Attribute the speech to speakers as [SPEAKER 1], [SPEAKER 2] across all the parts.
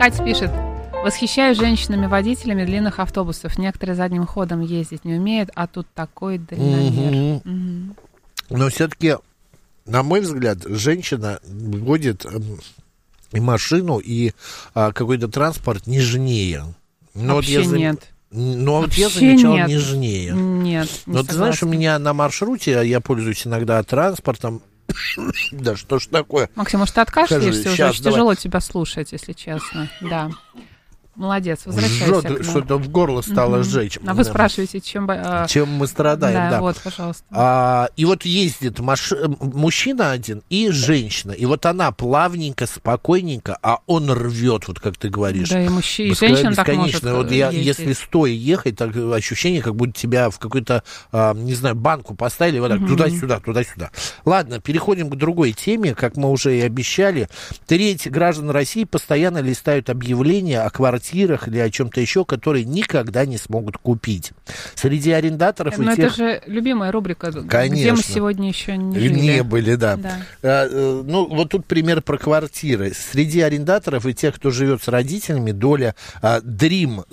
[SPEAKER 1] Катя пишет: восхищаюсь женщинами-водителями длинных автобусов. Некоторые задним ходом ездить не умеют, а тут такой дальномер.
[SPEAKER 2] Но все-таки, на мой взгляд, женщина водит и машину, и какой-то транспорт нежнее. Но
[SPEAKER 1] вообще
[SPEAKER 2] вот
[SPEAKER 1] нет.
[SPEAKER 2] Но вот я
[SPEAKER 1] Вообще
[SPEAKER 2] замечал
[SPEAKER 1] нет.
[SPEAKER 2] нежнее.
[SPEAKER 1] Нет, не
[SPEAKER 2] Но ты знаешь, у меня на маршруте, я пользуюсь иногда транспортом. Да что ж такое?
[SPEAKER 1] Максим, может, ты откашляешься уже?
[SPEAKER 2] Сейчас,
[SPEAKER 1] Очень тяжело тебя слушать, если честно. Да. Молодец, возвращайся.
[SPEAKER 2] Жжет, что-то в горло стало сжечь.
[SPEAKER 1] А вы спрашиваете, чем
[SPEAKER 2] мы страдаем, да.
[SPEAKER 1] Вот, пожалуйста.
[SPEAKER 2] И вот ездит мужчина один и женщина. И вот она плавненько, спокойненько, а он рвет, вот как ты говоришь.
[SPEAKER 1] Да, и мужчина, и женщина так может
[SPEAKER 2] вот если стоя ехать, так ощущение, как будто тебя в какую-то, не знаю, банку поставили, вот так, туда-сюда, туда-сюда. Ладно, переходим к другой теме, как мы уже и обещали. Треть граждан России постоянно листают объявления о квартирах или о чем-то еще, которые никогда не смогут купить. Среди арендаторов
[SPEAKER 1] Но
[SPEAKER 2] и тех...
[SPEAKER 1] это же любимая рубрика,
[SPEAKER 2] Конечно.
[SPEAKER 1] где мы сегодня еще не жили.
[SPEAKER 2] Не были, да. Ну, вот тут пример про квартиры. Среди арендаторов и тех, кто живет с родителями, доля дрим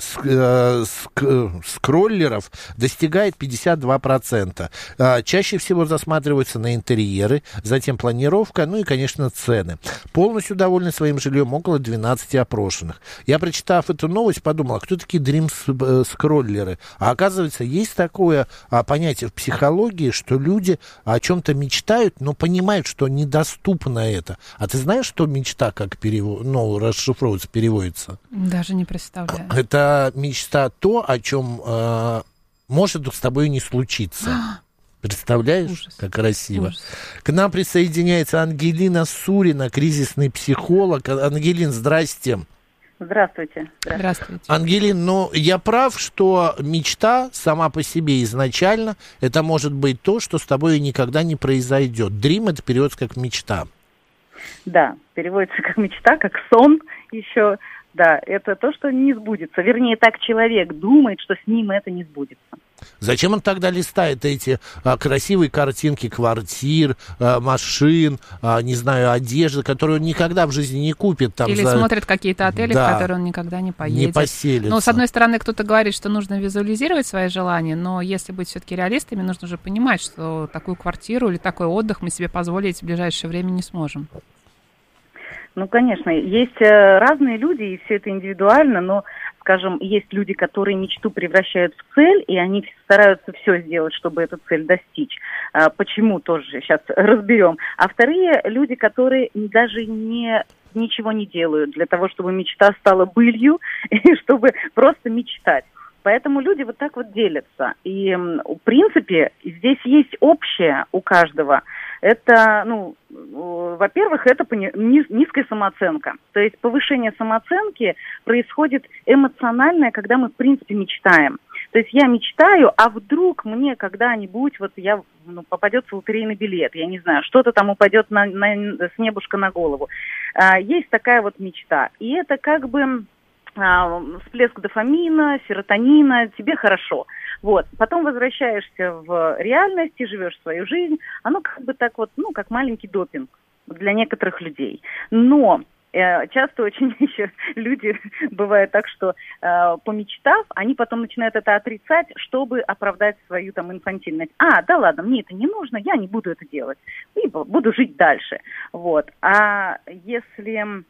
[SPEAKER 2] скроллеров достигает 52%. Чаще всего засматриваются на интерьеры, затем планировка, ну и, конечно, цены. Полностью довольны своим жильем около 12 опрошенных. Я прочитав эту новость, подумал, а кто такие дрим-скроллеры? А оказывается, есть такое понятие в психологии, что люди о чем-то мечтают, но понимают, что недоступно это. А ты знаешь, что мечта как расшифровывается, переводится?
[SPEAKER 1] Даже не представляю.
[SPEAKER 2] Это мечта то, о чем может с тобой не случиться. Представляешь,
[SPEAKER 1] Ужас.
[SPEAKER 2] как красиво.
[SPEAKER 1] Ужас.
[SPEAKER 2] К нам присоединяется Ангелина Сурина, кризисный психолог. Ангелин, здрасте.
[SPEAKER 3] Здравствуйте.
[SPEAKER 1] Здравствуйте.
[SPEAKER 2] Ангелин, я прав, что мечта сама по себе изначально, это может быть то, что с тобой никогда не произойдет. Dream — это переводится как мечта.
[SPEAKER 3] Да, переводится как мечта, как сон еще. Да, это то, что не сбудется. Вернее, так человек думает, что с ним это не сбудется.
[SPEAKER 2] Зачем он тогда листает эти красивые картинки квартир, машин, не знаю, одежды, которую он никогда в жизни не купит? Там,
[SPEAKER 1] или смотрит какие-то отели, в которые он никогда не поедет.
[SPEAKER 2] Не поселится.
[SPEAKER 1] Ну, с одной стороны, кто-то говорит, что нужно визуализировать свои желания, но если быть все-таки реалистами, нужно же понимать, что такую квартиру или такой отдых мы себе позволить в ближайшее время не сможем.
[SPEAKER 3] Ну, конечно, есть разные люди, и все это индивидуально, но, скажем, есть люди, которые мечту превращают в цель, и они стараются все сделать, чтобы эту цель достичь. Почему, тоже сейчас разберем. А вторые люди, которые даже ничего не делают для того, чтобы мечта стала былью, и чтобы просто мечтать. Поэтому люди вот так вот делятся. И, в принципе, здесь есть общее у каждого. Это, во-первых, это низкая самооценка. То есть повышение самооценки происходит эмоциональное, когда мы, в принципе, мечтаем. То есть я мечтаю, а вдруг мне когда-нибудь попадется лотерейный билет, я не знаю, что-то там упадет с небушка на голову. Есть такая вот мечта. И это как бы всплеск дофамина, серотонина, тебе хорошо. Вот. Потом возвращаешься в реальность и живешь свою жизнь. Оно как бы так вот, как маленький допинг для некоторых людей. Но часто очень еще люди бывает так, что помечтав, они потом начинают это отрицать, чтобы оправдать свою там инфантильность. Да ладно, мне это не нужно, я не буду это делать. И буду жить дальше. Вот. А если...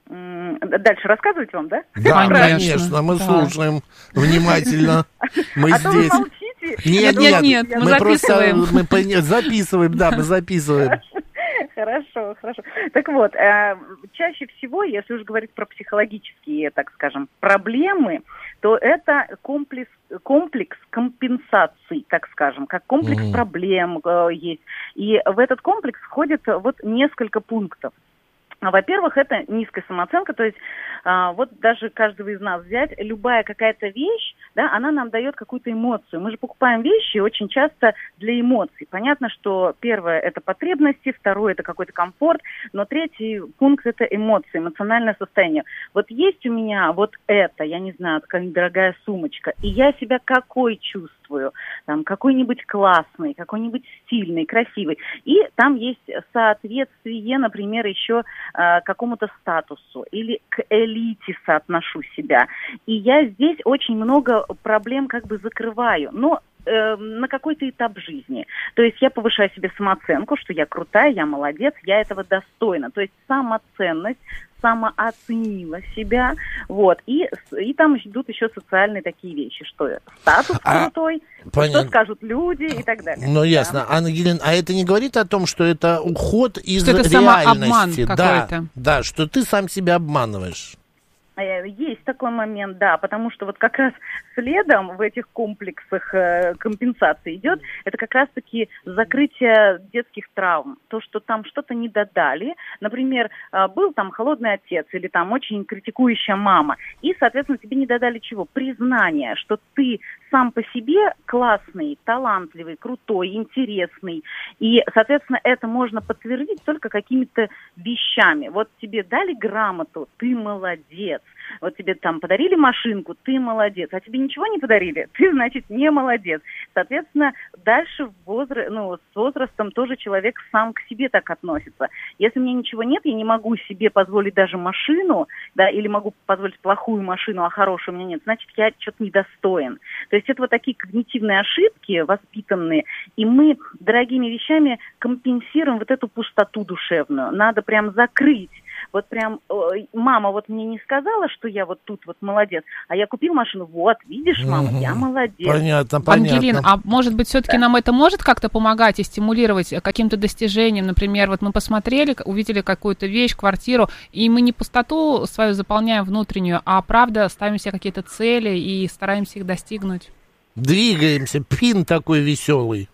[SPEAKER 3] Дальше рассказывать вам, да?
[SPEAKER 2] Да, конечно, мы слушаем внимательно. Мы здесь.
[SPEAKER 3] Вы молчите.
[SPEAKER 1] Нет, мы записываем.
[SPEAKER 2] Мы записываем.
[SPEAKER 3] Хорошо. Так вот, чаще всего, если уж говорить про психологические, так скажем, проблемы, то это комплекс компенсаций, так скажем, как комплекс проблем есть. И в этот комплекс входит вот несколько пунктов. Во-первых, это низкая самооценка, то есть вот даже каждого из нас взять, любая какая-то вещь, да, она нам дает какую-то эмоцию. Мы же покупаем вещи очень часто для эмоций. Понятно, что первое – это потребности, второе – это какой-то комфорт, но третий пункт – это эмоции, эмоциональное состояние. Вот есть у меня вот это, я не знаю, такая дорогая сумочка, и я себя какой чувствую? чувствую, там, какой-нибудь классный, какой-нибудь стильный, красивый. И там есть соответствие, например, еще какому-то статусу или к элите соотношу себя. И я здесь очень много проблем как бы закрываю. Но на какой-то этап жизни. То есть я повышаю себе самооценку, что я крутая, я молодец, я этого достойна. То есть самоценность, самооценила себя, вот, и там идут еще социальные такие вещи, что статус крутой, что скажут люди и так далее.
[SPEAKER 2] Ну, ясно. Анна Елена, а это не говорит о том, что это уход из
[SPEAKER 1] что это
[SPEAKER 2] реальности?
[SPEAKER 1] Какой-то.
[SPEAKER 2] Да, что ты сам себя обманываешь.
[SPEAKER 3] Есть такой момент, да, потому что вот как раз следом в этих комплексах компенсации идет, это как раз-таки закрытие детских травм. То, что там что-то не додали. Например, был там холодный отец или там очень критикующая мама. И, соответственно, тебе не додали чего? Признание, что ты сам по себе классный, талантливый, крутой, интересный. И, соответственно, это можно подтвердить только какими-то вещами. Вот тебе дали грамоту, ты молодец. Вот тебе там подарили машинку, ты молодец. А тебе ничего не подарили, ты, значит, не молодец. Соответственно, дальше с возрастом тоже человек сам к себе так относится. Если у меня ничего нет, я не могу себе позволить даже машину, да, или могу позволить плохую машину, а хорошую у меня нет, значит, я что-то недостоин. То есть это вот такие когнитивные ошибки воспитанные, и мы дорогими вещами компенсируем вот эту пустоту душевную. Надо прям закрыть. Вот прям, мама вот мне не сказала, что я вот тут вот молодец, а я купил машину, вот, видишь, мама, я молодец.
[SPEAKER 2] Понятно.
[SPEAKER 1] Ангелина, а может быть, все-таки нам это может как-то помогать и стимулировать каким-то достижением? Например, вот мы посмотрели, увидели какую-то вещь, квартиру, и мы не пустоту свою заполняем внутреннюю, а правда ставим себе какие-то цели и стараемся их достигнуть.
[SPEAKER 2] Двигаемся, пин такой веселый.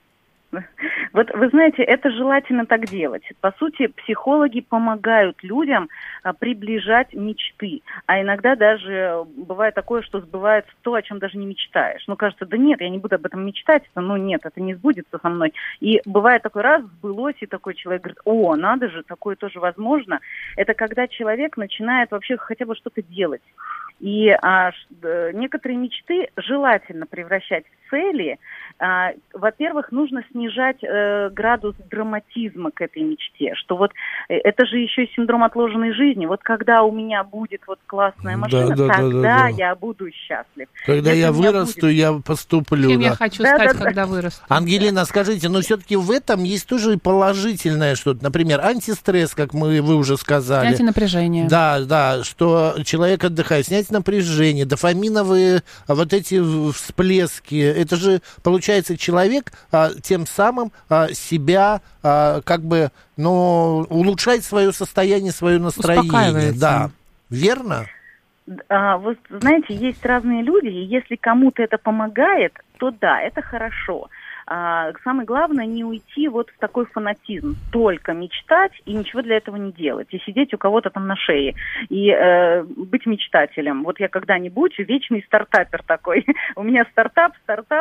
[SPEAKER 3] Вот вы знаете, это желательно так делать. По сути, психологи помогают людям приближать мечты. А иногда даже бывает такое, что сбывается то, о чем даже не мечтаешь. Ну, кажется, да нет, я не буду об этом мечтать, нет, это не сбудется со мной. И бывает такой раз, сбылось, и такой человек говорит, о, надо же, такое тоже возможно. Это когда человек начинает вообще хотя бы что-то делать. И некоторые мечты желательно превращать в цели. Во-первых, нужно снижать градус драматизма к этой мечте, что вот это же еще и синдром отложенной жизни. Вот когда у меня будет вот классная машина, тогда я буду счастлив.
[SPEAKER 2] Когда я вырасту, я поступлю.
[SPEAKER 1] Кем я хочу стать, когда вырасту.
[SPEAKER 2] Ангелина, скажите, но все-таки в этом есть тоже положительное что-то. Например, антистресс, как вы уже сказали.
[SPEAKER 1] Снятие напряжения.
[SPEAKER 2] Да, что человек отдыхает, снять напряжение, дофаминовые вот эти всплески. Это же, получается, человек тем самым себя как бы, улучшает свое состояние, свое настроение. Да, верно?
[SPEAKER 3] Вы знаете, есть разные люди, и если кому-то это помогает, то да, это хорошо. Самое главное не уйти вот в такой фанатизм, только мечтать и ничего для этого не делать, и сидеть у кого-то там на шее, и быть мечтателем. Вот я когда-нибудь вечный стартапер такой. У меня стартап,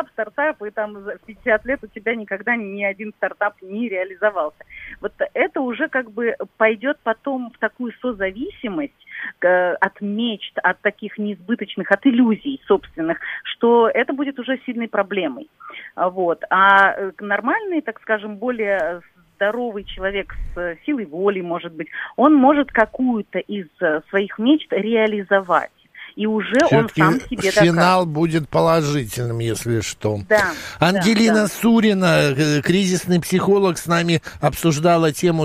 [SPEAKER 3] и там за 50 лет у тебя никогда ни один стартап не реализовался. Вот это уже как бы пойдет потом в такую созависимость от мечт, от таких неизбыточных, от иллюзий собственных, что это будет уже сильной проблемой. Вот. А нормальный, так скажем, более здоровый человек с силой воли, может быть, он может какую-то из своих мечт реализовать. И уже все-таки он сам себе докажет.
[SPEAKER 2] Финал будет положительным, если что.
[SPEAKER 3] Да.
[SPEAKER 2] Ангелина Сурина, кризисный психолог, с нами обсуждала тему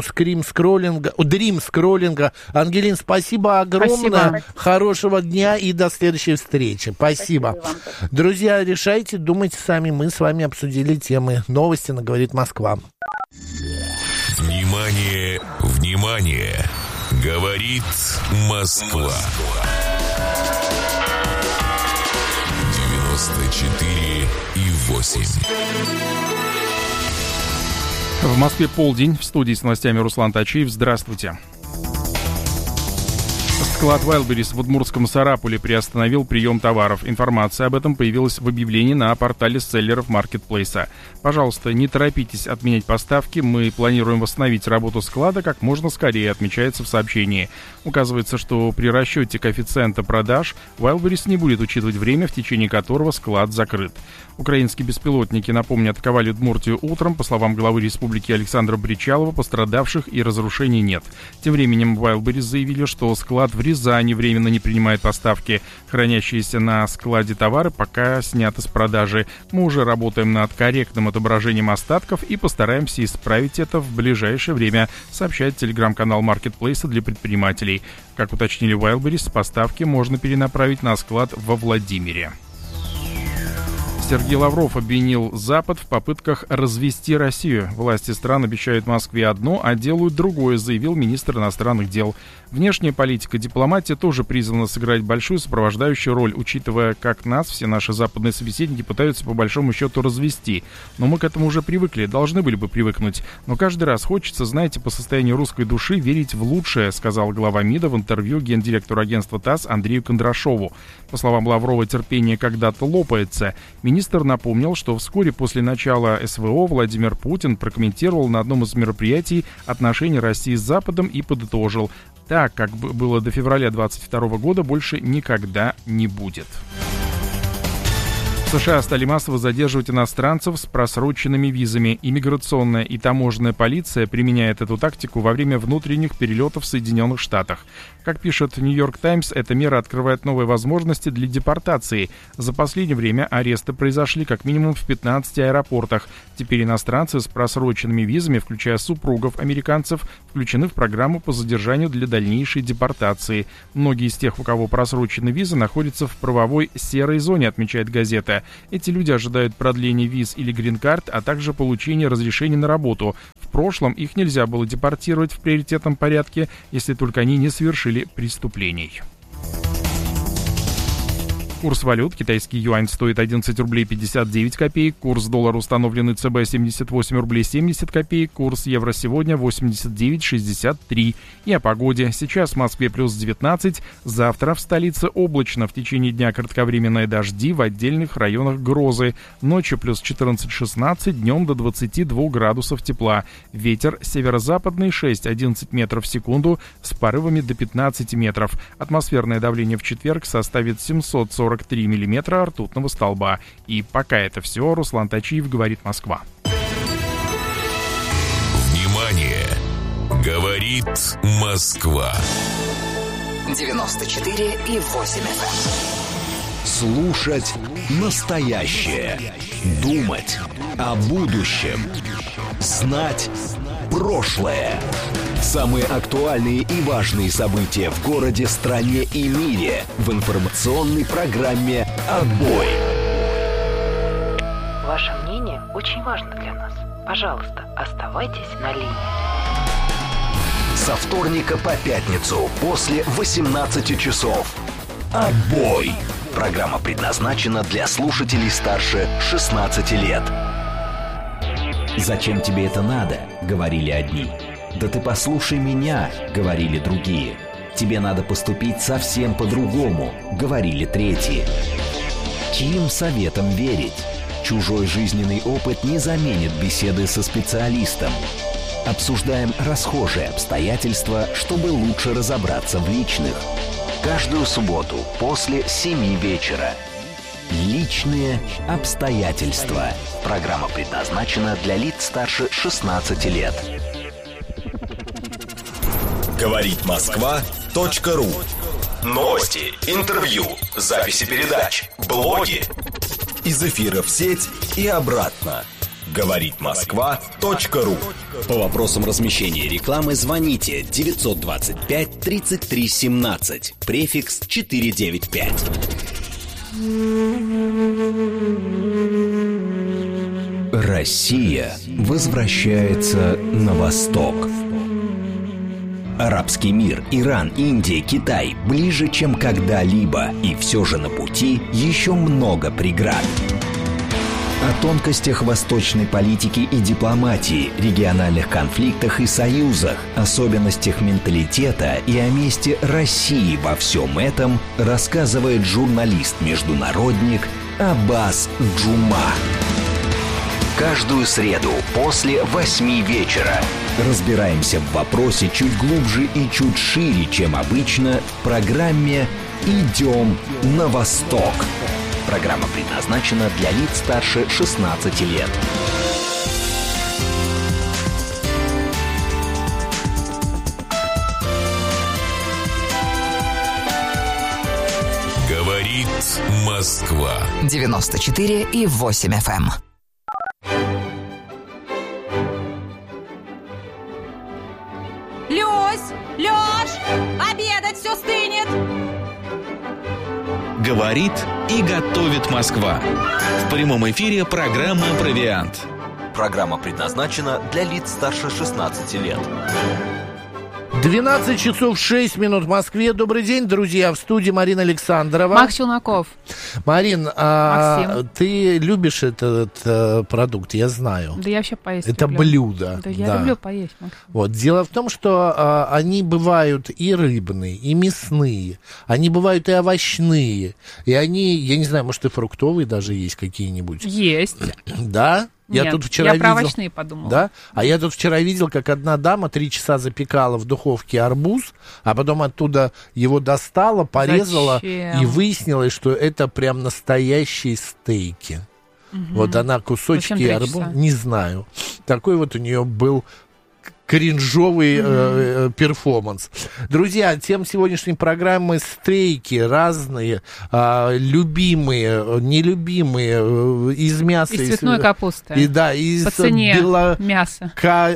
[SPEAKER 2] дрим-скроллинга. Ангелин, спасибо огромное. Спасибо. Хорошего дня и до следующей встречи. Спасибо. Друзья, решайте, думайте сами. Мы с вами обсудили темы. Новости на «Говорит Москва».
[SPEAKER 4] Внимание, внимание! Говорит Москва. 94,8.
[SPEAKER 5] В Москве полдень. В студии с новостями Руслан Тачиев. Здравствуйте. Склад Wildberries в удмуртском Сарапуле приостановил прием товаров. Информация об этом появилась в объявлении на портале селлеров маркетплейса. Пожалуйста, не торопитесь отменять поставки. Мы планируем восстановить работу склада как можно скорее, отмечается в сообщении. Указывается, что при расчете коэффициента продаж Wildberries не будет учитывать время, в течение которого склад закрыт. Украинские беспилотники, напомню, атаковали Удмуртию утром. По словам главы республики Александра Бричалова, пострадавших и разрушений нет. Тем временем Wildberries заявили, что склад в Рязани временно не принимает поставки. Хранящиеся на складе товары пока сняты с продажи. Мы уже работаем над корректным отображением остатков и постараемся исправить это в ближайшее время, сообщает телеграм-канал маркетплейса для предпринимателей. Как уточнили Wildberries, поставки можно перенаправить на склад во Владимире. Сергей Лавров обвинил Запад в попытках развести Россию. Власти стран обещают Москве одно, а делают другое, заявил министр иностранных дел. Внешняя политика, дипломатия тоже призвана сыграть большую сопровождающую роль, учитывая, как нас все наши западные собеседники пытаются по большому счету развести. Но мы к этому уже привыкли, должны были бы привыкнуть. Но каждый раз хочется, знаете, по состоянию русской души верить в лучшее, сказал глава МИДа в интервью гендиректору агентства ТАСС Андрею Кондрашову. По словам Лаврова, терпение когда-то лопается. Министр напомнил, что вскоре после начала СВО Владимир Путин прокомментировал на одном из мероприятий отношения России с Западом и подытожил: так, как было до февраля 2022 года, больше никогда не будет. В США стали массово задерживать иностранцев с просроченными визами. Иммиграционная и таможенная полиция применяет эту тактику во время внутренних перелетов в Соединенных Штатах. Как пишет Нью-Йорк Таймс, эта мера открывает новые возможности для депортации. За последнее время аресты произошли как минимум в 15 аэропортах. Теперь иностранцы с просроченными визами, включая супругов американцев, включены в программу по задержанию для дальнейшей депортации. Многие из тех, у кого просрочены визы, находятся в правовой серой зоне, отмечает газета. Эти люди ожидают продления виз или грин-карт, а также получения разрешения на работу. В прошлом их нельзя было депортировать в приоритетном порядке, если только они не совершили преступлений. Курс валют. Китайский юань стоит 11 рублей 59 копеек. Курс доллара, установленный ЦБ, 78 рублей 70 копеек. Курс евро сегодня 89,63. И о погоде. Сейчас в Москве плюс 19. Завтра в столице облачно. В течение дня кратковременные дожди, в отдельных районах грозы. Ночью плюс 14-16, днем до 22 градусов тепла. Ветер северо-западный 6-11 метров в секунду с порывами до 15 метров. Атмосферное давление в четверг составит 743 миллиметра ртутного столба. И пока это все. Руслан Тачиев, говорит Москва.
[SPEAKER 4] Внимание! Говорит Москва.
[SPEAKER 6] 94,8 FM.
[SPEAKER 7] Слушать настоящее. Думать о будущем. Знать прошлое. Самые актуальные и важные события в городе, стране и мире в информационной программе «Отбой».
[SPEAKER 8] Ваше мнение очень важно для нас. Пожалуйста, оставайтесь на линии.
[SPEAKER 7] Со вторника по пятницу после 18 часов. «Отбой». Программа предназначена для слушателей старше 16 лет. «Зачем тебе это надо?» — говорили одни. «Да ты послушай меня», — говорили другие. «Тебе надо поступить совсем по-другому», — говорили третьи. Чьим советам верить? Чужой жизненный опыт не заменит беседы со специалистом. Обсуждаем расхожие обстоятельства, чтобы лучше разобраться в личных. Каждую субботу после 7 вечера. Личные обстоятельства. Программа предназначена для лиц старше 16 лет.
[SPEAKER 9] Говорит Москва.ру. Новости, интервью, записи передач, блоги. Из эфира в сеть и обратно. Говорит Москва.ру.
[SPEAKER 7] По вопросам размещения рекламы звоните 925 33 17, префикс 495. Россия возвращается на восток. Арабский мир, Иран, Индия, Китай ближе, чем когда-либо. И все же на пути еще много преград. О тонкостях восточной политики и дипломатии, региональных конфликтах и союзах, особенностях менталитета и о месте России во всем этом рассказывает журналист-международник Аббас Джума. Каждую среду после 8 вечера разбираемся в вопросе чуть глубже и чуть шире, чем обычно, в программе «Идем на восток». Программа предназначена для лиц старше 16 лет.
[SPEAKER 4] Говорит Москва.
[SPEAKER 6] 94,8 FM.
[SPEAKER 10] Лёш, обедать все стынет.
[SPEAKER 11] Говорит и готовит Москва. В прямом эфире программа «Провиант».
[SPEAKER 7] Программа предназначена для лиц старше 16 лет.
[SPEAKER 2] 12 часов 6 минут в Москве. Добрый день, друзья. В студии Марина Александрова.
[SPEAKER 1] Макс Челноков.
[SPEAKER 2] Марин, ты любишь этот продукт, я знаю.
[SPEAKER 1] Да я вообще поесть
[SPEAKER 2] это
[SPEAKER 1] люблю.
[SPEAKER 2] Блюдо.
[SPEAKER 1] Да я люблю поесть, Макс.
[SPEAKER 2] Вот. Дело в том, что они бывают и рыбные, и мясные. Они бывают и овощные. И они, я не знаю, может, и фруктовые даже есть какие-нибудь.
[SPEAKER 1] Есть.
[SPEAKER 2] Да?
[SPEAKER 1] Нет,
[SPEAKER 2] я тут вчера
[SPEAKER 1] про
[SPEAKER 2] видел,
[SPEAKER 1] овощные подумала.
[SPEAKER 2] Да? А я тут вчера видел, как одна дама 3 часа запекала в духовке арбуз, а потом оттуда его достала, порезала.
[SPEAKER 1] Зачем?
[SPEAKER 2] И выяснилось, что это прям настоящие стейки. Угу. Вот она кусочки арбуза, не знаю. Такой вот у нее был кринжовый перформанс. Друзья, тема сегодняшней программы — стейки разные, любимые, нелюбимые, из мяса.
[SPEAKER 1] Из цветной капусты.
[SPEAKER 2] И, да, из
[SPEAKER 1] по цене мяса.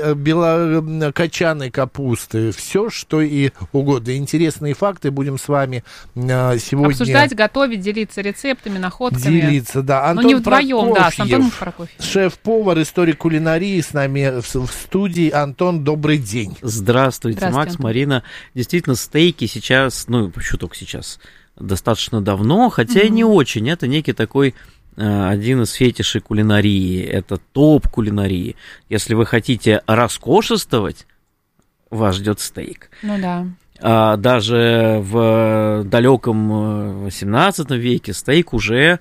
[SPEAKER 2] Белокочанной капусты. Все, что и угодно. Интересные факты будем с вами сегодня...
[SPEAKER 1] Обсуждать, готовить, делиться рецептами, находками.
[SPEAKER 2] Делиться, да. Антон
[SPEAKER 1] не вдвоем, да, с Антоном
[SPEAKER 2] Прокофьев. Шеф-повар, историк кулинарии с нами в студии. Антон, добрый день.
[SPEAKER 12] Здравствуйте, Макс, Марина. Действительно, стейки сейчас, еще только сейчас, достаточно давно, хотя и не очень. Это некий такой один из фетишей кулинарии. Это топ кулинарии. Если вы хотите роскошествовать, вас ждет стейк.
[SPEAKER 1] Ну да.
[SPEAKER 12] Даже в далеком XVIII веке стейк уже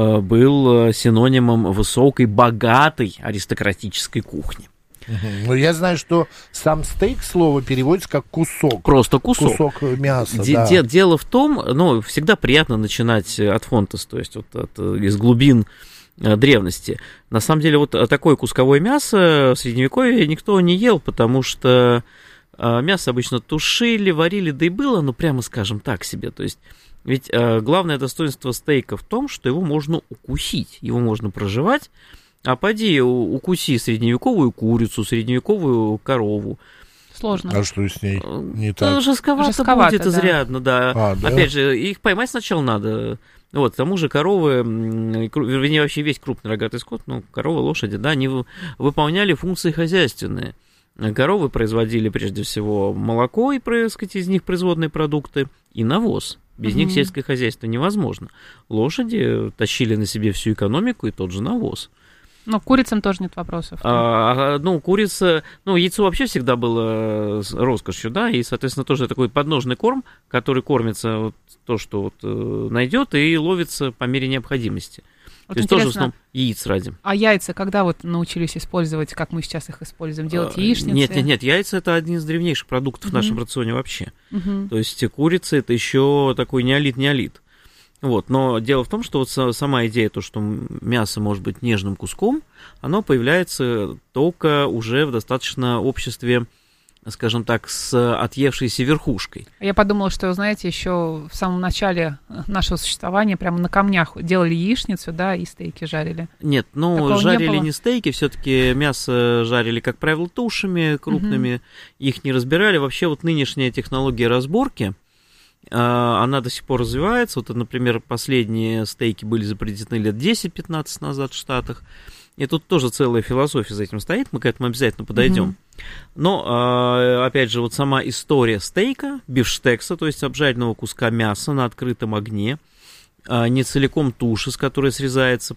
[SPEAKER 12] был синонимом высокой, богатой аристократической кухни.
[SPEAKER 2] Ну, я знаю, что сам стейк, слово переводится как кусок.
[SPEAKER 12] Просто кусок.
[SPEAKER 2] Кусок мяса,
[SPEAKER 12] да. Дело в том, всегда приятно начинать от фонтес, то есть из глубин древности. На самом деле, вот такое кусковое мясо в Средневековье никто не ел, потому что мясо обычно тушили, варили, да и было, прямо скажем так себе. То есть, ведь главное достоинство стейка в том, что его можно укусить, его можно прожевать. А поди укуси средневековую курицу, средневековую корову.
[SPEAKER 1] Сложно.
[SPEAKER 2] А что с ней не так?
[SPEAKER 12] Жестковато будет изрядно, да. Да. Опять же, их поймать сначала надо. Вот, к тому же коровы, вернее, вообще весь крупный рогатый скот, коровы, лошади, да, они выполняли функции хозяйственные. Коровы производили прежде всего молоко и, так сказать, из них производные продукты и навоз. Без них сельское хозяйство невозможно. Лошади тащили на себе всю экономику и тот же навоз.
[SPEAKER 1] Но к курицам тоже нет вопросов.
[SPEAKER 12] Курица, яйцо вообще всегда было роскошью, да, и, соответственно, тоже такой подножный корм, который кормится то, что найдет, и ловится по мере необходимости.
[SPEAKER 1] Вот
[SPEAKER 12] то есть тоже в основном яиц ради.
[SPEAKER 1] А яйца когда научились использовать, как мы сейчас их используем, делать яичницы?
[SPEAKER 12] Нет, яйца — это один из древнейших продуктов в нашем рационе вообще. То есть курица — это еще такой неолит. Вот, но дело в том, что сама идея, то, что мясо может быть нежным куском, оно появляется только уже в достаточно обществе, скажем так, с отъевшейся верхушкой.
[SPEAKER 1] Я подумала, что, знаете, еще в самом начале нашего существования прямо на камнях делали яичницу, да, и стейки жарили.
[SPEAKER 12] Нет, жарили не стейки, все-таки мясо жарили, как правило, тушами крупными, их не разбирали. Вообще нынешняя технология разборки, она до сих пор развивается. Например, последние стейки были изобретены лет 10-15 назад в Штатах. И тут тоже целая философия за этим стоит, мы к этому обязательно подойдем. Но, опять же, сама история стейка, бифштекса, то есть обжаренного куска мяса на открытом огне, не целиком туша, с которой срезается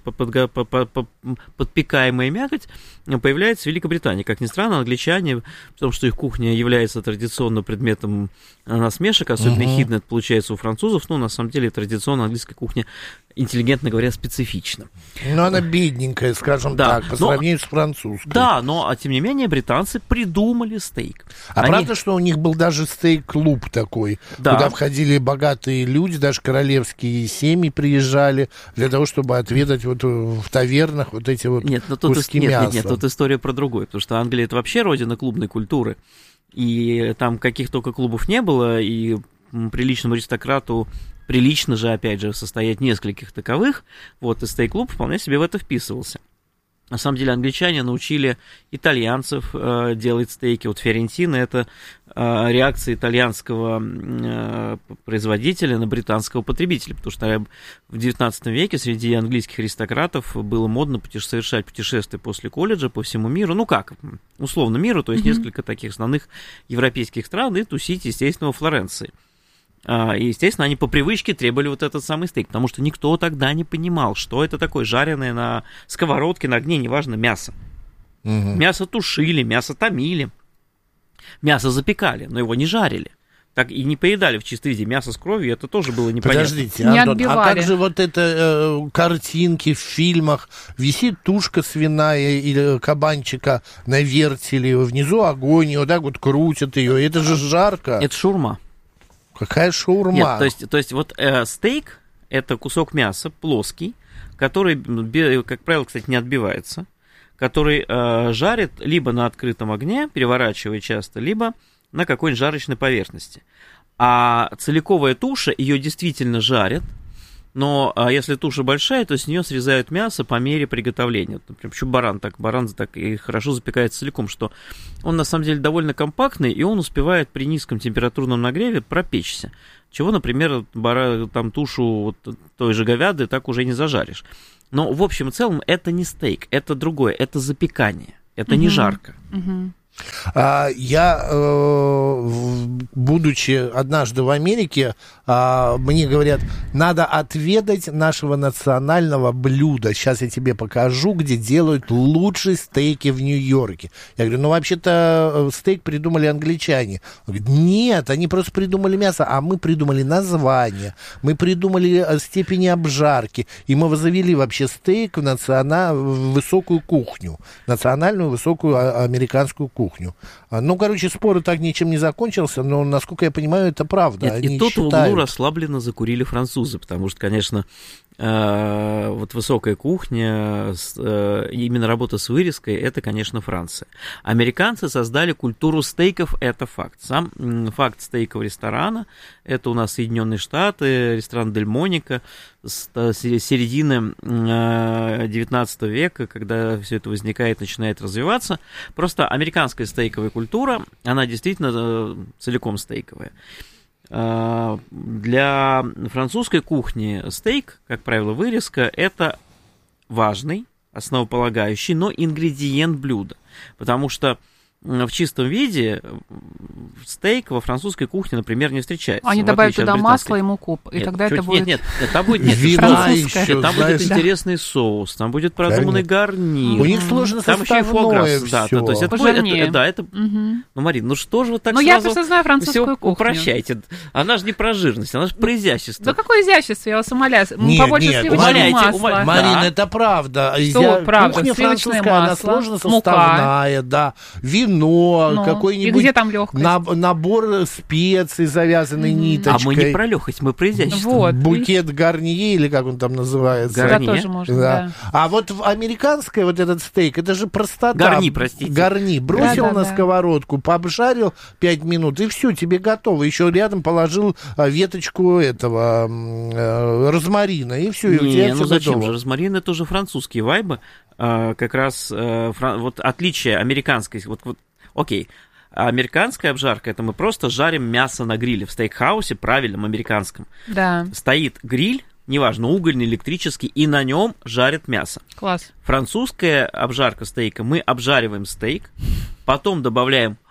[SPEAKER 12] подпекаемая мякоть, появляется в Великобритании. Как ни странно, англичане, потому что их кухня является традиционно предметом насмешек, особенно ехидно это получается у французов, но на самом деле традиционно английская кухня, интеллигентно говоря, специфична.
[SPEAKER 2] Но она бедненькая, скажем так, по сравнению с французской.
[SPEAKER 12] Да, но, тем не менее, британцы придумали стейк.
[SPEAKER 2] Правда, что у них был даже стейк-клуб такой, куда входили богатые люди, даже королевские семьи приезжали для того, чтобы отведать вот в тавернах вот эти вот куски мяса.
[SPEAKER 12] Нет, тут история про другое, потому что Англия — это вообще родина клубной культуры, и там каких только клубов не было, и приличному аристократу прилично же, опять же, состоять нескольких таковых, вот, и стейк-клуб вполне себе в это вписывался. На самом деле англичане научили итальянцев делать стейки. Вот Фиорентина — это реакция итальянского производителя на британского потребителя, потому что в XIX веке среди английских аристократов было модно совершать путешествия после колледжа по всему миру, ну как, условно миру, то есть несколько таких основных европейских стран, и тусить, естественно, во Флоренции. И, естественно, они по привычке требовали вот этот самый стейк, потому что никто тогда не понимал, что это такое жареное на сковородке, на огне, неважно, мясо. Мясо тушили, мясо томили, мясо запекали, но его не жарили. Так и не поедали в чистом виде мясо с кровью, это тоже было непонятно.
[SPEAKER 2] Подождите, Антон, а как же вот это картинки в фильмах, висит тушка свиная или кабанчика на вертеле, внизу огонь, и вот так вот крутят ее, это же жарко.
[SPEAKER 12] Это шаурма.
[SPEAKER 2] Какая шаурма?
[SPEAKER 12] Нет, то есть вот стейк — это кусок мяса плоский, который, как правило, кстати, не отбивается, который жарит либо на открытом огне, переворачивая часто, либо на какой-нибудь жарочной поверхности. А целиковая туша, ее действительно жарят, но если туша большая, то с нее срезают мясо по мере приготовления. Например, почему баран так и хорошо запекается целиком, что он на самом деле довольно компактный, и он успевает при низком температурном нагреве пропечься. Чего, например, там тушу вот той же говяды так уже не зажаришь. Но в общем и целом это не стейк, это другое, это запекание, это не жарко.
[SPEAKER 2] Я, будучи однажды в Америке, мне говорят, надо отведать нашего национального блюда. Сейчас я тебе покажу, где делают лучшие стейки в Нью-Йорке. Я говорю, ну вообще-то стейк придумали англичане. Он говорит, нет, они просто придумали мясо, а мы придумали название, мы придумали степени обжарки, и мы завели вообще стейк в высокую кухню, национальную высокую американскую кухню. Ну, короче, спор так ничем не закончился, но, насколько я понимаю, это правда.
[SPEAKER 12] Нет, и тут в углу расслабленно закурили французы, потому что, конечно, вот высокая кухня, именно работа с вырезкой, это, конечно, Франция. Американцы создали культуру стейков, это факт. Сам факт стейкового ресторана, это у нас Соединенные Штаты, ресторан Дель Моника, с середины 19 века, когда все это возникает, начинает развиваться. Просто американская стейковая культура, она действительно целиком стейковая. Для французской кухни стейк, как правило, вырезка, это важный, основополагающий, но ингредиент блюда. Потому что в чистом виде стейк во французской кухне, например, не встречается.
[SPEAKER 1] Они добавят туда масло и муку, и тогда это будет...
[SPEAKER 12] Нет, там будет французское. Там будет интересный соус, там будет продуманный гарнир.
[SPEAKER 2] У них сложно составное все.
[SPEAKER 12] Да, то есть это будет... Да, это... Ну, Марин, ну что же вы так сразу...
[SPEAKER 1] Ну, я просто знаю французскую кухню.
[SPEAKER 12] Упрощайте. Она же не про жирность, она же про изящество.
[SPEAKER 1] Да какое изящество, я вас умоляю. Побольше сливочного масла.
[SPEAKER 2] Марин, это правда.
[SPEAKER 1] Что правда?
[SPEAKER 2] Кухня французская, она сложно составная, да. Вино, какой-нибудь набор специй, завязанный ниточкой.
[SPEAKER 12] А мы не про легкость, мы про изящество.
[SPEAKER 1] Вот.
[SPEAKER 2] Букет гарнье, или как он там называется.
[SPEAKER 1] Гарни. Да, тоже можно, да.
[SPEAKER 2] А вот американское вот этот стейк, это же простота.
[SPEAKER 12] Гарни, простите.
[SPEAKER 2] Гарни. Бросил на сковородку, пообжарил 5 минут, и все, тебе готово. Еще рядом положил веточку этого розмарина, и все, и у тебя все
[SPEAKER 12] зачем
[SPEAKER 2] готово.
[SPEAKER 12] же? Розмарин — это уже французские вайбы. Как раз вот отличие американской... Окей. Американская обжарка — это мы просто жарим мясо на гриле. В стейкхаусе, правильном американском, стоит гриль, неважно, угольный, электрический, и на нем жарят мясо.
[SPEAKER 1] Класс.
[SPEAKER 12] Французская обжарка стейка, мы обжариваем стейк, потом добавляем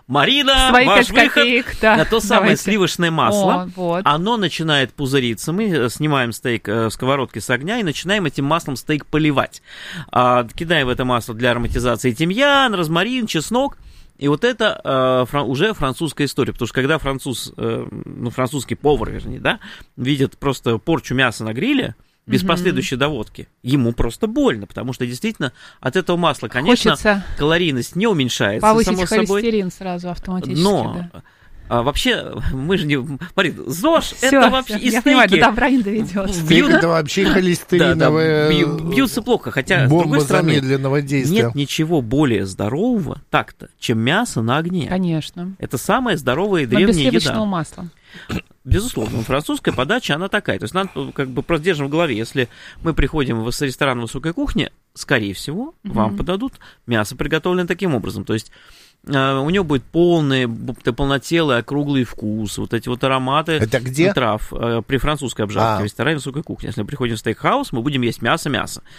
[SPEAKER 12] Марина,
[SPEAKER 1] Свои
[SPEAKER 12] ваш
[SPEAKER 1] 5
[SPEAKER 12] выход.
[SPEAKER 1] копеек, да.
[SPEAKER 12] То самое
[SPEAKER 1] Давайте.
[SPEAKER 12] сливочное масло.
[SPEAKER 1] О, вот.
[SPEAKER 12] Оно начинает пузыриться. Мы снимаем стейк в сковородке с огня и начинаем этим маслом стейк поливать. Кидаем в это масло для ароматизации тимьян, розмарин, чеснок. И вот это уже французская история, потому что когда французский повар, вернее, да, видит просто порчу мяса на гриле, без последующей доводки, ему просто больно, потому что действительно от этого масла, конечно,
[SPEAKER 1] хочется
[SPEAKER 12] калорийность не уменьшается,
[SPEAKER 1] повысить
[SPEAKER 12] само собой.
[SPEAKER 1] холестерин сразу автоматически.
[SPEAKER 12] Но вообще, мы же не... Марин, ЗОЖ
[SPEAKER 1] Всё,
[SPEAKER 12] это вообще
[SPEAKER 1] всё,
[SPEAKER 12] и
[SPEAKER 1] я
[SPEAKER 12] стейки...
[SPEAKER 1] понимаю, до добра не доведёт.
[SPEAKER 2] Стейк это вообще холестериновая
[SPEAKER 12] бьются плохо, хотя, с другой
[SPEAKER 2] бомба
[SPEAKER 12] стороны,
[SPEAKER 2] замедленного действия.
[SPEAKER 12] нет ничего более здорового так-то, чем мясо на огне.
[SPEAKER 1] Конечно.
[SPEAKER 12] Это самая здоровая
[SPEAKER 1] Но
[SPEAKER 12] древняя
[SPEAKER 1] без сливочного
[SPEAKER 12] еда.
[SPEAKER 1] масла.
[SPEAKER 12] Безусловно, французская подача, она такая. То есть надо как бы просто держим в голове, если мы приходим в ресторан высокой кухни, скорее всего, вам подадут мясо, приготовленное таким образом. То есть у него будет полнотелый, округлый вкус, вот эти вот ароматы.
[SPEAKER 2] Это где?
[SPEAKER 12] Трав при французской обжарке в ресторане высокой кухни. Если мы приходим в стейк-хаус, мы будем есть мясо.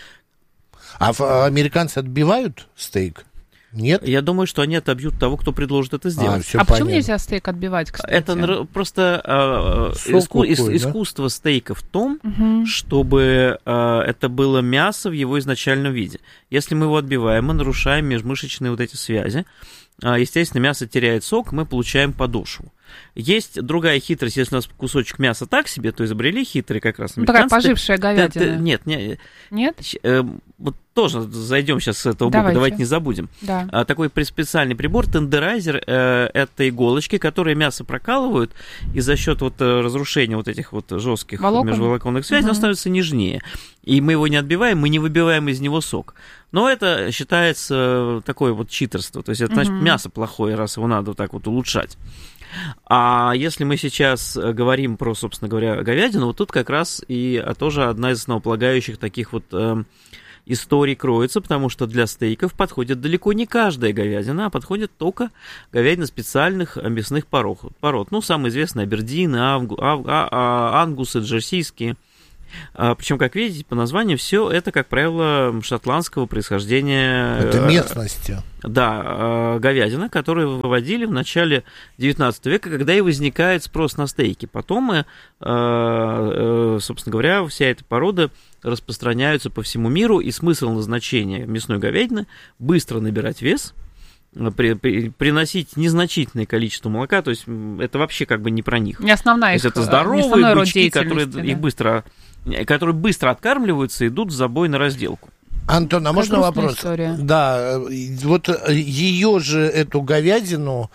[SPEAKER 2] А американцы отбивают стейк? Нет?
[SPEAKER 12] Я думаю, что они отобьют того, кто предложит это сделать.
[SPEAKER 1] Почему нельзя стейк отбивать, кстати?
[SPEAKER 12] Это просто искусство стейка в том, чтобы это было мясо в его изначальном виде. Если мы его отбиваем, мы нарушаем межмышечные вот эти связи. Естественно, мясо теряет сок, мы получаем подошву. Есть другая хитрость, если у нас кусочек мяса так себе, то изобрели хитрый как раз американцы.
[SPEAKER 1] Такая пожившая говядина.
[SPEAKER 12] Нет? Вот тоже зайдем сейчас с этого бока, давайте не забудем.
[SPEAKER 1] Да.
[SPEAKER 12] Такой специальный прибор, тендерайзер, это иголочки, которые мясо прокалывают, и за счет вот разрушения вот этих вот жестких межволоконных связей оно становится нежнее. И мы его не отбиваем, мы не выбиваем из него сок. Но это считается такое вот читерство, то есть это значит мясо плохое, раз его надо вот так вот улучшать. А если мы сейчас говорим про, собственно говоря, говядину, вот тут как раз и тоже одна из основополагающих таких вот историй кроется, потому что для стейков подходит далеко не каждая говядина, а подходит только говядина специальных мясных пород. Ну, самые известные абердины, ангусы, джерсийские. Причем, как видите, по названию все это, как правило, шотландского происхождения.
[SPEAKER 2] Это местности.
[SPEAKER 12] Да, говядина, которую выводили в начале 19 века, когда и возникает спрос на стейки. Потом, собственно говоря, вся эта порода распространяются по всему миру, и смысл назначения мясной говядины – быстро набирать вес, приносить незначительное количество молока, то есть это вообще как бы не про них.
[SPEAKER 1] Не основная их,
[SPEAKER 12] это здоровые бычки, которые быстро откармливаются, идут в забой на разделку.
[SPEAKER 2] Антон, а можно вопрос?
[SPEAKER 1] История.
[SPEAKER 2] Да, вот ее же, эту говядину,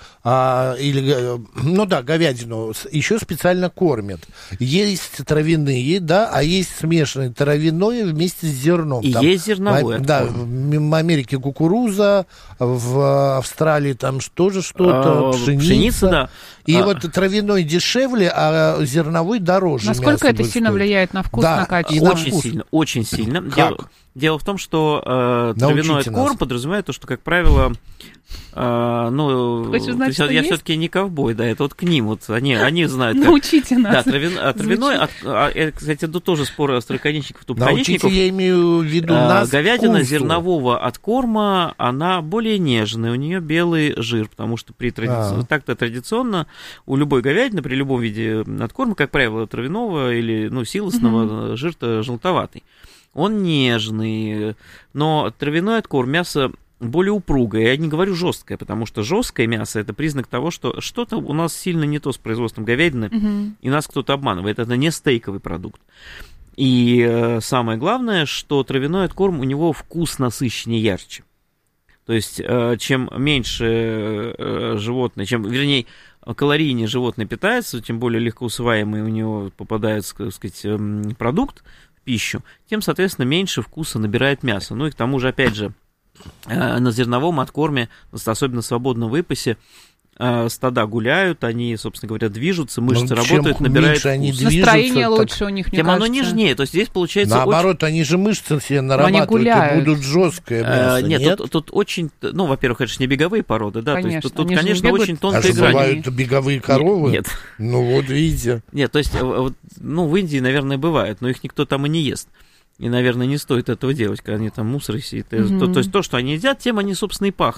[SPEAKER 2] говядину еще специально кормят. Есть травяные, да, а есть смешанные травяное вместе с зерном.
[SPEAKER 12] И
[SPEAKER 2] там,
[SPEAKER 12] есть зерновое.
[SPEAKER 2] Да, в Америке кукуруза, в Австралии там тоже что-то, пшеница.
[SPEAKER 12] Да.
[SPEAKER 2] И вот травяной дешевле, а зерновой дороже.
[SPEAKER 1] Насколько это сильно влияет на вкус, на качество?
[SPEAKER 12] Очень сильно. Дело в том, что травяной корм подразумевает то, что, как правило, я все-таки не ковбой, да, это вот к ним, вот они знают.
[SPEAKER 1] Научите нас.
[SPEAKER 12] Да, травяной, кстати, это тоже спор остроконечников, тупоконечников.
[SPEAKER 2] Научите, я имею в виду нас
[SPEAKER 12] говядина
[SPEAKER 2] вкусу.
[SPEAKER 12] Зернового откорма, она более нежная, у нее белый жир, потому что так-то традиционно у любой говядины, при любом виде откорма, как правило, травяного или силосного, жир-то желтоватый. Он нежный, но травяной откорм, мясо более упругое. Я не говорю жесткое, потому что жесткое мясо – это признак того, что что-то у нас сильно не то с производством говядины, и нас кто-то обманывает. Это не стейковый продукт. И самое главное, что травяной откорм, у него вкус насыщеннее, ярче. То есть, чем меньше животное, калорийнее животное питается, тем более легкоусвояемый у него попадает, так сказать, продукт, пищу, тем, соответственно, меньше вкуса набирает мясо. Ну и к тому же, опять же, на зерновом откорме, особенно в свободном выпасе, стада гуляют, они, собственно говоря, движутся, мышцы работают, набирают вкус.
[SPEAKER 1] Настроение лучше у них, мне
[SPEAKER 12] тем
[SPEAKER 1] кажется.
[SPEAKER 12] оно нежнее, то есть здесь получается...
[SPEAKER 2] Наоборот, они же мышцы все нарабатывают и будут жесткое мясо, нет?
[SPEAKER 12] Тут очень, во-первых, это же не беговые породы, да,
[SPEAKER 1] конечно,
[SPEAKER 12] то есть тут конечно, очень тонкая грань.
[SPEAKER 2] Бывают беговые коровы?
[SPEAKER 12] Нет.
[SPEAKER 2] Ну вот видите.
[SPEAKER 12] Нет, то есть, в Индии, наверное, бывает, но их никто там и не ест. И, наверное, не стоит этого делать, когда они там мусор сидят. То есть то, что они едят, тем они, собственно, и пахнут.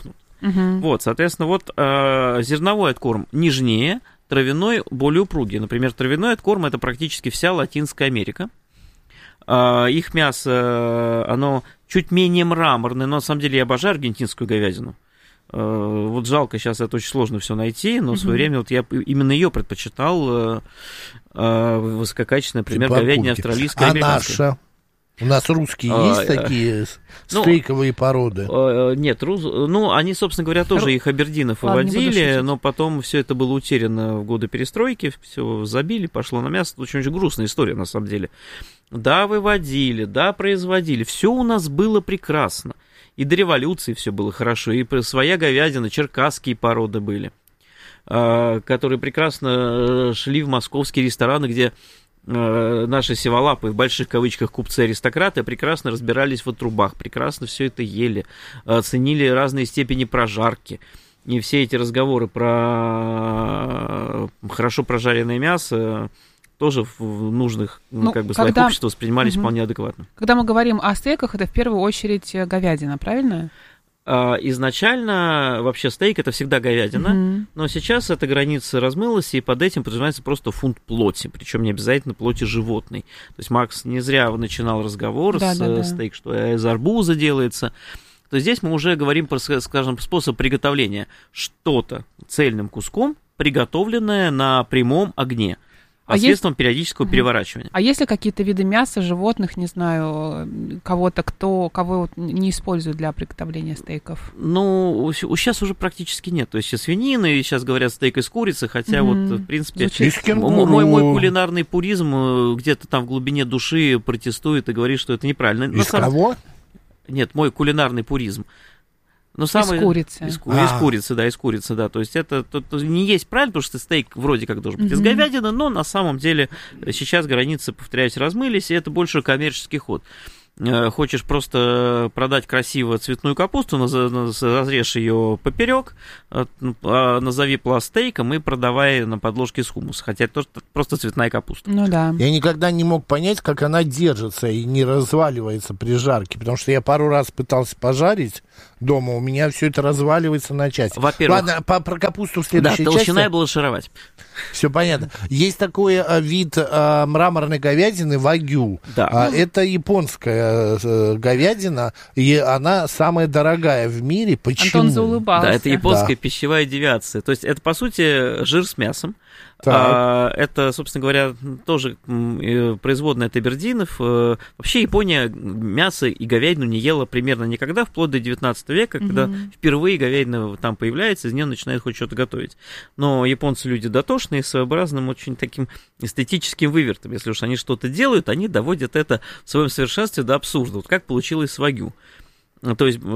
[SPEAKER 12] Вот, соответственно, вот зерновой откорм нежнее, травяной более упругий. Например, травяной откорм – это практически вся Латинская Америка. Их мясо, оно чуть менее мраморное, но на самом деле я обожаю аргентинскую говядину. Вот жалко, сейчас это очень сложно все найти, но в свое время вот я именно ее предпочитал высококачественной, например, говядине австралийской, американской.
[SPEAKER 2] Наша? У нас русские есть такие стейковые породы?
[SPEAKER 12] Нет, они, собственно говоря, тоже их абердинов выводили, но потом все это было утеряно в годы перестройки, все забили, пошло на мясо. Очень грустная история, на самом деле. Да, выводили, да, производили, все у нас было прекрасно. И до революции все было хорошо, и своя говядина, черкасские породы были, которые прекрасно шли в московские рестораны, где наши сиволапы, в больших кавычках, купцы-аристократы прекрасно разбирались в отрубах, прекрасно все это ели, ценили разные степени прожарки. И все эти разговоры про хорошо прожаренное мясо тоже в нужных слоях общества воспринимались вполне адекватно.
[SPEAKER 1] Когда мы говорим о стейках, это в первую очередь говядина, правильно?
[SPEAKER 12] Изначально вообще стейк это всегда говядина, но сейчас эта граница размылась, и под этим подразумевается просто фунт плоти, причем не обязательно плоти животной. То есть Макс не зря начинал разговор с стейк, что из арбуза делается. То здесь мы уже говорим про, скажем, способ приготовления. Что-то цельным куском, приготовленное на прямом огне. Посредством периодического переворачивания.
[SPEAKER 1] А есть ли какие-то виды мяса, животных, не знаю, кого не используют для приготовления стейков?
[SPEAKER 12] Ну, сейчас уже практически нет. То есть и свинины, и сейчас говорят стейк из курицы, хотя вот, в принципе, мой кулинарный пуризм где-то там в глубине души протестует и говорит, что это неправильно.
[SPEAKER 2] Из кого?
[SPEAKER 12] Нет, мой кулинарный пуризм. Но
[SPEAKER 1] из курицы.
[SPEAKER 12] Из курицы, да. То есть это не есть правильно, потому что стейк вроде как должен быть из говядины, но на самом деле сейчас границы, повторяюсь, размылись, и это больше коммерческий ход. Хочешь просто продать красиво цветную капусту, разрежь ее поперек, назови пласт стейком и продавай на подложке с хумуса, хотя это просто цветная капуста.
[SPEAKER 1] Ну да.
[SPEAKER 2] Я никогда не мог понять, как она держится и не разваливается при жарке, потому что я пару раз пытался пожарить дома, у меня все это разваливается на части.
[SPEAKER 12] Во-первых,
[SPEAKER 2] ладно, про капусту в следующей части.
[SPEAKER 12] Толщина и бланшировать.
[SPEAKER 2] Все понятно. Есть такой вид мраморной говядины вагю.
[SPEAKER 12] Да.
[SPEAKER 2] Это японская говядина, и она самая дорогая в мире. Почему?
[SPEAKER 1] Антон заулыбался.
[SPEAKER 12] Да, это японская пищевая девиация. То есть это, по сути, жир с мясом. Это, собственно говоря, тоже производная от абердинов. Вообще Япония мясо и говядину не ела примерно никогда, вплоть до 19 века, когда впервые говядина там появляется, из нее начинают хоть что-то готовить. Но японцы люди дотошные, с своеобразным очень таким эстетическим вывертом. Если уж они что-то делают, они доводят это в своем совершенстве до абсурда. Вот как получилось с вагю. То есть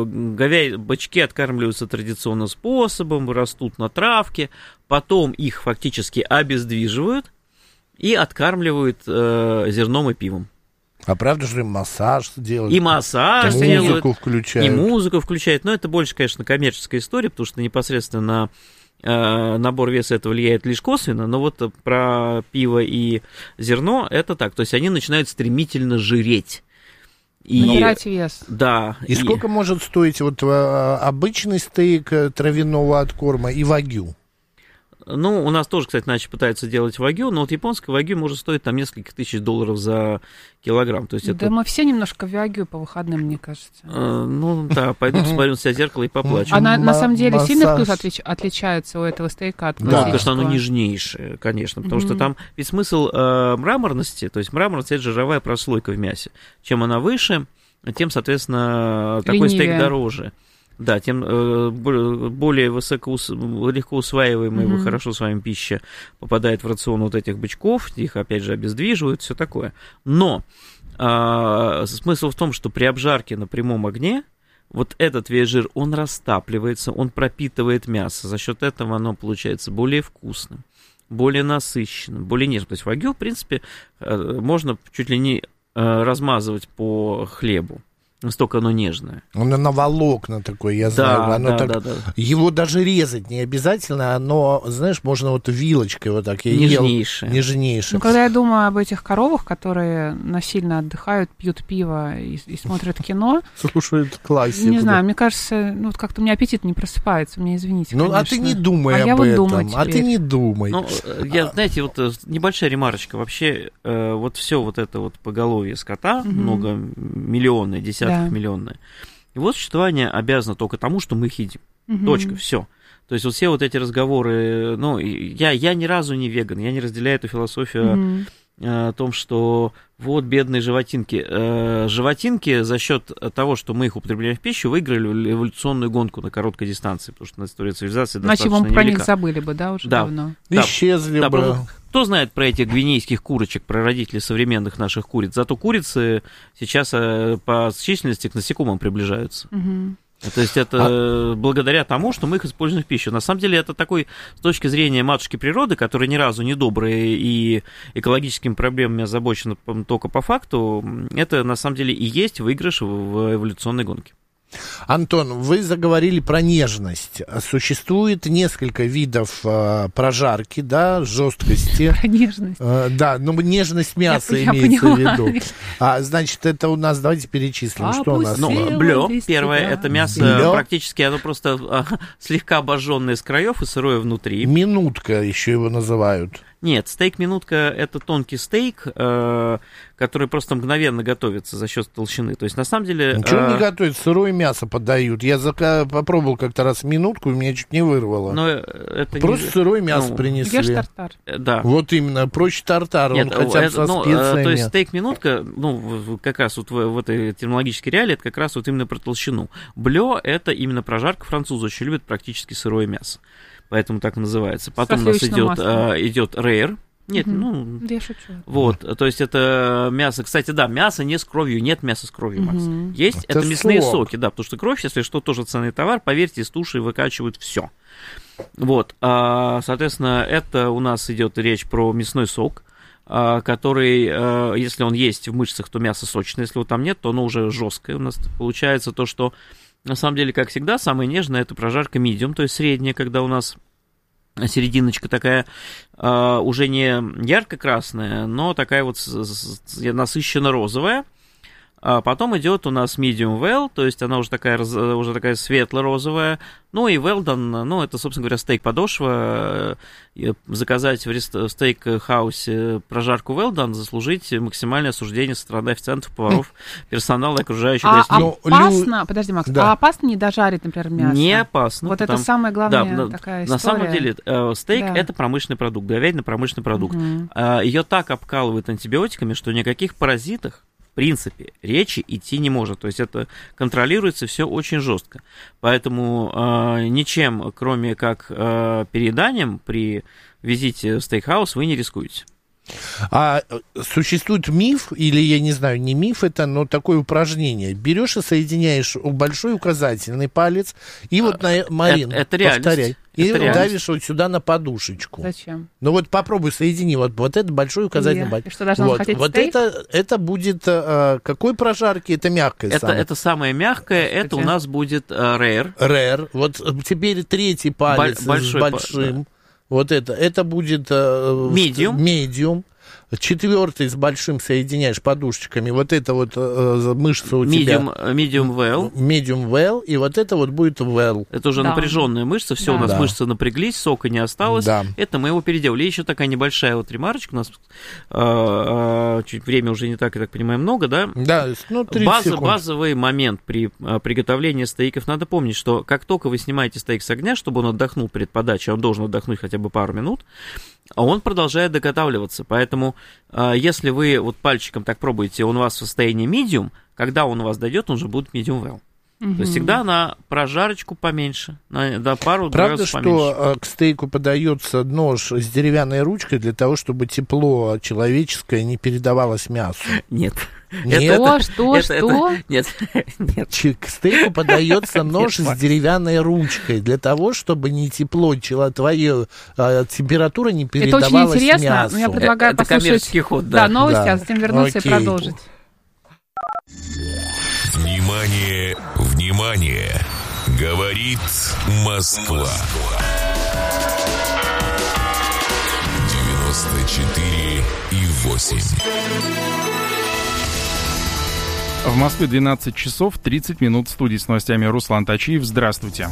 [SPEAKER 12] бычки откармливаются традиционным способом, растут на травке, потом их фактически обездвиживают и откармливают зерном и пивом.
[SPEAKER 2] А правда же массаж делают?
[SPEAKER 12] И массаж делают.
[SPEAKER 2] Включают.
[SPEAKER 12] И музыку включают. Но это больше, конечно, коммерческая история, потому что непосредственно на набор веса это влияет лишь косвенно, но вот про пиво и зерно это так. То есть они начинают стремительно жиреть.
[SPEAKER 1] Набирать вес.
[SPEAKER 12] Да.
[SPEAKER 2] И сколько может стоить вот обычный стейк травяного откорма и вагю?
[SPEAKER 12] Ну, у нас тоже, кстати, пытаются делать вагю, но вот японское вагю может стоить там несколько тысяч $1000 за килограмм. То есть
[SPEAKER 1] да, мы все немножко вагю по выходным, мне кажется.
[SPEAKER 12] Ну, да, пойду посмотрю на себя в зеркало и поплачу.
[SPEAKER 1] А на самом деле сильно вкус отличается у этого стейка от классического?
[SPEAKER 12] Да, потому что оно нежнейшее, конечно, потому что там ведь смысл мраморности, то есть мраморность — это жировая прослойка в мясе. Чем она выше, тем, соответственно, такой стейк дороже. Да, тем более легко усваиваемая, хорошо с вами пища попадает в рацион вот этих бычков, их, опять же, обездвиживают, все такое. Но смысл в том, что при обжарке на прямом огне вот этот весь жир, он растапливается, он пропитывает мясо, за счет этого оно получается более вкусным, более насыщенным, более нежным. То есть вагю, в принципе, можно чуть ли не размазывать по хлебу. настолько оно нежное.
[SPEAKER 2] Оно на волокна такое, я знаю.
[SPEAKER 12] Да.
[SPEAKER 2] Его даже резать не обязательно, но, знаешь, можно вот вилочкой вот так. Нежнейшее.
[SPEAKER 1] Ну, когда я думаю об этих коровах, которые насильно отдыхают, пьют пиво и смотрят кино...
[SPEAKER 2] Слушают классику.
[SPEAKER 1] Не знаю, мне кажется, ну, вот как-то у меня аппетит не просыпается, мне извините,
[SPEAKER 2] Ну,
[SPEAKER 1] конечно.
[SPEAKER 2] а ты не думай об
[SPEAKER 1] я
[SPEAKER 2] этом.
[SPEAKER 1] Вот думаю теперь.
[SPEAKER 2] Ты не думай.
[SPEAKER 12] Ну, знаете, вот небольшая ремарочка. Вообще, вот все вот это вот поголовье скота, многомиллионное, десятков миллионное, его существование обязано только тому, что мы их едим. Точка, все. То есть вот все вот эти разговоры, ну, я ни разу не веган, я не разделяю эту философию о том, что вот бедные животинки. Животинки за счет того, что мы их употребляем в пищу, выиграли эволюционную гонку на короткой дистанции, потому что на история цивилизации достаточно невелика.
[SPEAKER 1] Иначе мы про них забыли бы, да, уже давно.
[SPEAKER 2] Исчезли бы.
[SPEAKER 12] Кто знает про этих гвинейских курочек, про родителей современных наших куриц? Зато курицы сейчас по численности к насекомым приближаются. То есть это благодаря тому, что мы их используем в пищу. На самом деле это такой, с точки зрения матушки природы, которая ни разу не добрая и экологическими проблемами озабочена только по факту, это на самом деле и есть выигрыш в эволюционной гонке.
[SPEAKER 2] Антон, вы заговорили про нежность. Существует несколько видов прожарки, да, жесткости.
[SPEAKER 1] Про нежность.
[SPEAKER 2] Да, ну нежность мяса имеется в виду. Значит, это у нас, давайте перечислим, что у нас.
[SPEAKER 12] Блё, первое, это мясо практически, оно просто слегка обожженное с краев и сырое внутри.
[SPEAKER 2] Минутка еще его называют.
[SPEAKER 12] Нет, стейк-минутка – это тонкий стейк, который просто мгновенно готовится за счет толщины. То есть, на самом деле…
[SPEAKER 2] Ничего не готовят, сырое мясо подают. Я попробовал как-то раз минутку, и меня чуть не вырвало.
[SPEAKER 12] Но это
[SPEAKER 2] просто сырое мясо принесли.
[SPEAKER 1] Ешь тартар.
[SPEAKER 12] Да.
[SPEAKER 2] Вот именно, проще тартар, он хотя бы со специями.
[SPEAKER 12] То есть, стейк-минутка, как раз вот в этой терминологической реалии, это как раз вот именно про толщину. Блё – это именно прожарка, французы очень любят практически сырое мясо. Поэтому так и называется. Потом у нас идет рейр. Нет,
[SPEAKER 1] я шучу.
[SPEAKER 12] Вот, то есть это мясо. Кстати, да, мясо не с кровью, нет мяса с кровью, Макс. Есть, это мясные соки, да, потому что кровь, если что, тоже ценный товар, поверьте, из туши выкачивают все. Вот, соответственно, это у нас идет речь про мясной сок, который, если он есть в мышцах, то мясо сочное, если его там нет, то оно уже жесткое. У нас получается то, что на самом деле, как всегда, самое нежное – это прожарка medium, то есть средняя, когда у нас серединочка такая уже не ярко-красная, но такая вот насыщенно-розовая. А потом идет у нас medium well, то есть она уже такая светло-розовая. Ну и well done, ну это, собственно говоря, стейк-подошва. Заказать в стейк-хаусе прожарку well done, заслужить максимальное осуждение со стороны официантов, поваров, персонала и окружающих гостей.
[SPEAKER 1] Опасно, подожди, Макс, опасно не дожарить, например, мясо?
[SPEAKER 12] Не опасно.
[SPEAKER 1] Вот это самая главная такая история.
[SPEAKER 12] На самом деле стейк это промышленный продукт, говядина промышленный продукт. Ее так обкалывают антибиотиками, что никаких паразитах в принципе речи идти не может. То есть это контролируется все очень жестко. Поэтому ничем, кроме как перееданием при визите в стейкхаус, вы не рискуете.
[SPEAKER 2] А существует миф, или, я не знаю, не миф это, но такое упражнение. Берешь и соединяешь большой указательный палец, и вот, Марин,
[SPEAKER 12] это
[SPEAKER 2] повторяй. И
[SPEAKER 12] это
[SPEAKER 2] давишь вот сюда на подушечку.
[SPEAKER 1] Зачем?
[SPEAKER 2] Ну вот попробуй соедини вот это большой указательный палец.
[SPEAKER 1] И что, должно хотеть стейк?
[SPEAKER 2] Это будет какой прожарки? Это мягкое
[SPEAKER 12] это самое мягкое, это у нас будет rare.
[SPEAKER 2] Rare. Вот теперь третий палец с большим. Вот это будет medium. Четвертый с большим соединяешь подушечками. Вот это вот мышца у тебя.
[SPEAKER 12] Medium well.
[SPEAKER 2] Medium well. И вот это вот будет well.
[SPEAKER 12] Это уже напряженная мышца. Все, у нас мышцы напряглись, сока не осталось. Да. Это мы его переделали. И еще такая небольшая вот ремарочка. У нас чуть время уже не так, я так понимаю, много, да?
[SPEAKER 2] Да, 30 секунд.
[SPEAKER 12] Базовый момент при приготовлении стейков. Надо помнить, что как только вы снимаете стейк с огня, чтобы он отдохнул перед подачей, он должен отдохнуть хотя бы пару минут, а он продолжает доготавливаться. Поэтому, если вы вот пальчиком так пробуете, он у вас в состоянии medium, когда он у вас дойдет, он уже будет medium well. То есть всегда на прожарочку поменьше, на пару градусов поменьше.
[SPEAKER 2] Правда, что к стейку подается нож с деревянной ручкой для того, чтобы тепло человеческое не передавалось мясу?
[SPEAKER 12] Нет.
[SPEAKER 1] Что?
[SPEAKER 12] Нет.
[SPEAKER 2] К стейку подается нож с деревянной ручкой для того, чтобы не тепло, твоя температура не передавалась мясу.
[SPEAKER 1] Это очень интересно, но я предлагаю послушать
[SPEAKER 12] ход,
[SPEAKER 1] новости, а затем вернуться и продолжить.
[SPEAKER 4] Внимание, внимание! Говорит Москва. 94,8.
[SPEAKER 5] В Москве 12 часов 30 минут. В студии с новостями Руслан Тачиев. Здравствуйте.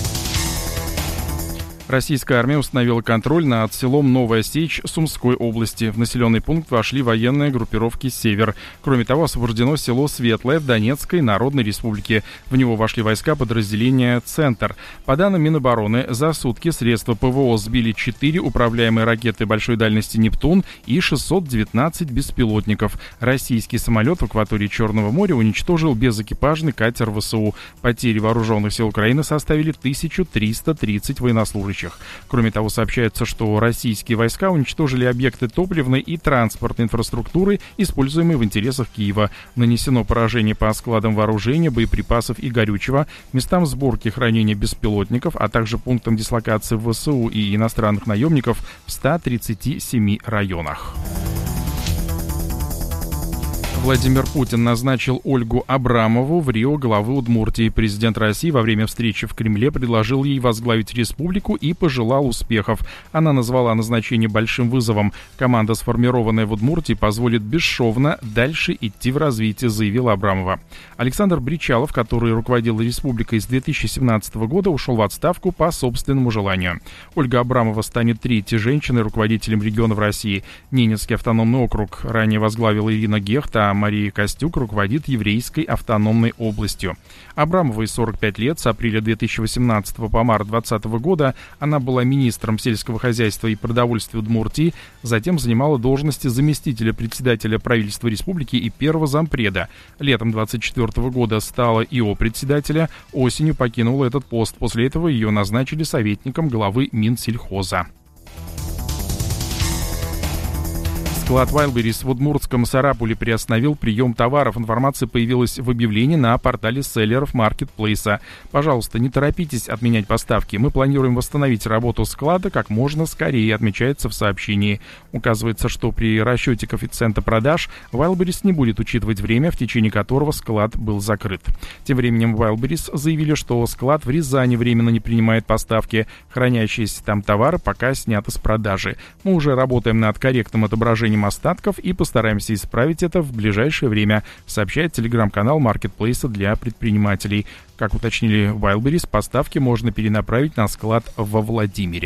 [SPEAKER 5] Российская армия установила контроль над селом Новая Сечь Сумской области. В населенный пункт вошли военные группировки «Север». Кроме того, освобождено село Светлое в Донецкой Народной Республике. В него вошли войска подразделения «Центр». По данным Минобороны, за сутки средства ПВО сбили 4 управляемые ракеты большой дальности «Нептун» и 619 беспилотников. Российский самолет в акватории Черного моря уничтожил безэкипажный катер ВСУ. Потери вооруженных сил Украины составили 1330 военнослужащих. Кроме того, сообщается, что российские войска уничтожили объекты топливной и транспортной инфраструктуры, используемые в интересах Киева. Нанесено поражение по складам вооружения, боеприпасов и горючего, местам сборки и хранения беспилотников, а также пунктам дислокации ВСУ и иностранных наемников в 137 районах. Владимир Путин назначил Ольгу Абрамову в Рио главой Удмуртии. Президент России во время встречи в Кремле предложил ей возглавить республику и пожелал успехов. Она назвала назначение большим вызовом. Команда, сформированная в Удмуртии, позволит бесшовно дальше идти в развитие, заявила Абрамова. Александр Бричалов, который руководил республикой с 2017 года, ушел в отставку по собственному желанию. Ольга Абрамова станет третьей женщиной-руководителем региона в России. Ненецкий автономный округ ранее возглавила Ирина Гехт, а Мария Костюк руководит Еврейской автономной областью. Абрамовой 45 лет. С апреля 2018 по март 2020 года она была министром сельского хозяйства и продовольствия Удмуртии, затем занимала должности заместителя председателя правительства республики и первого зампреда. Летом 2024 года стала ИО председателя, осенью покинула этот пост. После этого ее назначили советником главы Минсельхоза. Склад Wildberries в удмуртском Сарапуле приостановил прием товаров. Информация появилась в объявлении на портале селлеров маркетплейса. Пожалуйста, не торопитесь отменять поставки. Мы планируем восстановить работу склада как можно скорее, отмечается в сообщении. Указывается, что при расчете коэффициента продаж Wildberries не будет учитывать время, в течение которого склад был закрыт. Тем временем Wildberries заявили, что склад в Рязани временно не принимает поставки. Хранящиеся там товары пока сняты с продажи. Мы уже работаем над корректным отображением остатков и постараемся исправить это в ближайшее время, сообщает телеграм-канал маркетплейса для предпринимателей. Как уточнили Wildberries, поставки можно перенаправить на склад во Владимире.